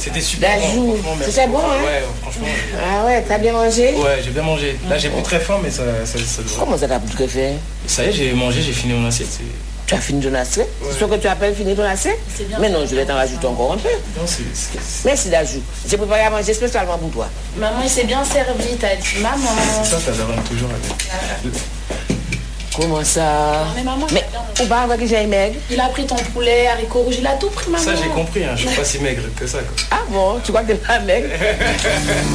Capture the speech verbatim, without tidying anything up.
C'était super bon. C'était bon, hein? Ouais, franchement. Ah ouais, t'as bien mangé? Ouais, j'ai bien mangé. Là, j'ai plus très faim, mais ça, ça, ça devrait. Comment ça t'a plus très faim? Ça y est, j'ai mangé, j'ai fini mon assiette. Tu as fini ton assiette? Ouais. C'est ce que tu appelles finir ton assiette? Mais non, je vais t'en rajouter encore un peu. Non, c'est... Merci d'ajout. J'ai préparé à manger spécialement pour toi. Maman, il s'est bien servi, t'as dit. Maman. C'est ça, ça devrait toujours avec. Comment ça? Non, mais maman, mais ou pas avec j'ai maigre? Il a pris ton poulet, haricots rouges, il a tout pris, maman. Ça, j'ai compris, hein. Je suis pas si maigre que ça, quoi. Ah bon? Tu crois que t'es pas maigre?